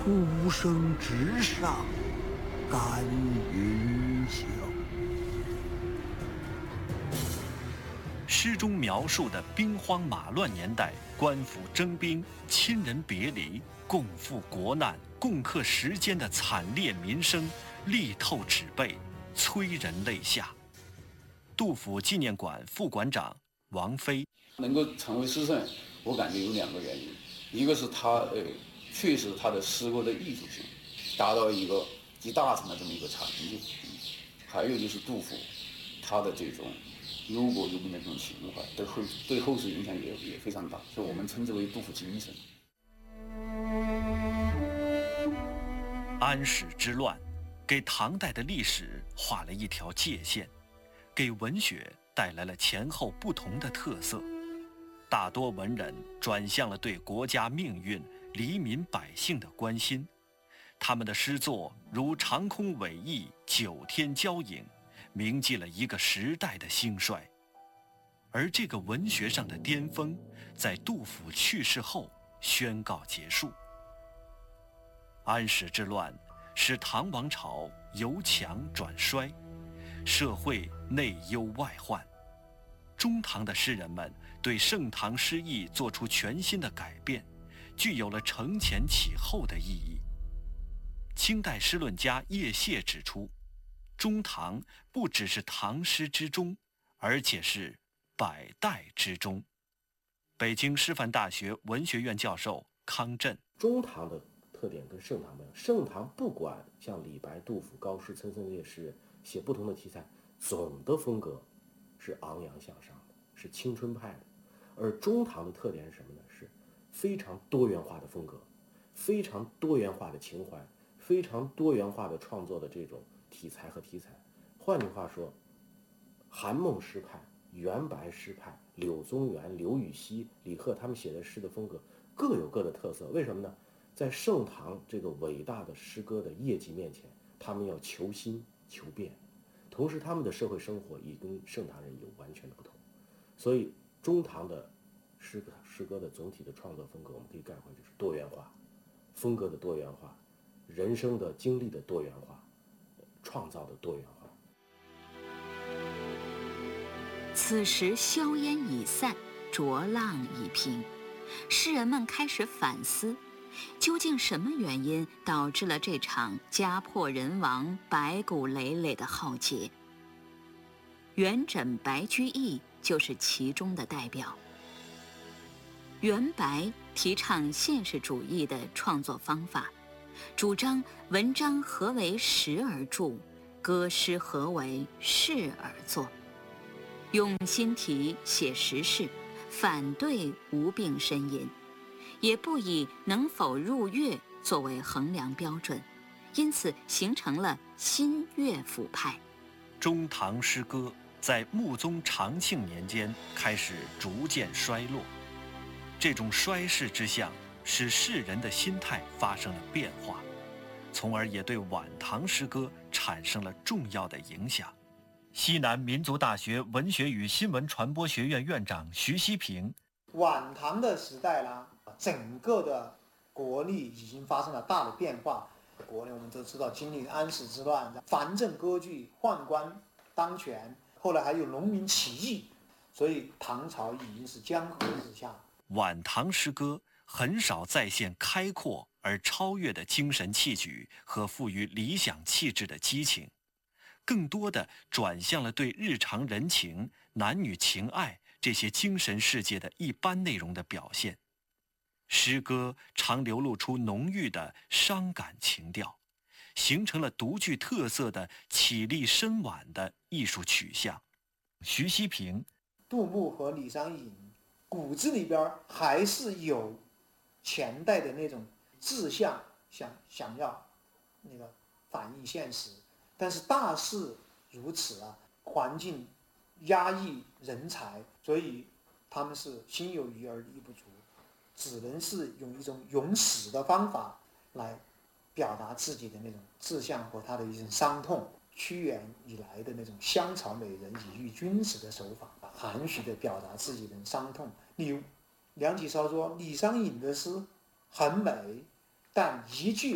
初生直上，甘云霄。 诗中描述的兵荒马乱年代，官府征兵、亲人别离、共赴国难、共克时艰的惨烈民生，力透纸背，催人泪下。杜甫纪念馆副馆长王飞能够成为诗圣，我感觉有2个原因，一个是他确实他的诗歌的艺术性达到一个集大成的这么一个成就，还有就是杜甫他的这种忧国忧民的这种情怀，对后世影响也非常大，所以我们称之为杜甫精神。 安史之乱给唐代的历史画了一条界限，给文学带来了前后不同的特色。大多文人转向了对国家命运、黎民百姓的关心，他们的诗作如长空伟异、九天交影，铭记了一个时代的兴衰。而这个文学上的巅峰，在杜甫去世后宣告结束。安史之乱使唐王朝由强转衰，社会内忧外患。中唐的诗人们对盛唐诗意做出全新的改变，具有了承前启后的意义。清代诗论家叶谢指出，中唐不只是唐诗之中，而且是百代之中。北京师范大学文学院教授康震： 中唐的特点跟盛唐不一样，盛唐不管像李白、杜甫、高适、岑参这些诗人写不同的题材，总的风格是昂扬向上的，是青春派的。而中唐的特点是什么呢？是非常多元化的风格，非常多元化的情怀，非常多元化的创作的这种题材和题材。换句话说，韩孟诗派、元白诗派、柳宗元、刘禹锡、李贺他们写的诗的风格各有各的特色。为什么呢？在盛唐这个伟大的诗歌的业绩面前，他们要求新求变，同时他们的社会生活也跟盛唐人有完全的不同。所以中唐的诗歌的总体的创作风格，我们可以概括就是多元化，风格的多元化，人生的经历的多元化，创造的多元化。 此时硝烟已散，浊浪已平，诗人们开始反思，究竟什么原因导致了这场家破人亡、白骨累累的浩劫？元稹、白居易就是其中的代表。元白提倡现实主义的创作方法，主张文章何为实而著，歌诗何为事而作，用新题写实事，反对无病呻吟，也不以能否入乐作为衡量标准，因此形成了新乐府派。 中唐诗歌在穆宗长庆年间开始逐渐衰落，这种衰势之象使士人的心态发生了变化，从而也对晚唐诗歌产生了重要的影响。西南民族大学文学与新闻传播学院院长徐希平： 晚唐的时代啦，整个的国力已经发生了大的变化。国内我们都知道经历安史之乱，藩镇割据，宦官当权，后来还有农民起义，所以唐朝已经是江河日下。 晚唐诗歌很少再现开阔而超越的精神气举和富于理想气质的激情，更多的转向了对日常人情、男女情爱这些精神世界的一般内容的表现。诗歌常流露出浓郁的伤感情调，形成了独具特色的绮丽深婉的艺术取向。徐希平： 杜牧和李商隐骨子里边还是有前代的那种志向，想要那个反映现实，但是大势如此啊，环境压抑人才，所以他们是心有余而力不足，只能是用一种咏史的方法来表达自己的那种志向和他的一种伤痛。屈原以来的那种香草美人以喻君子的手法，含蓄地表达自己的伤痛。梁启超说，李商隐的诗很美，但一句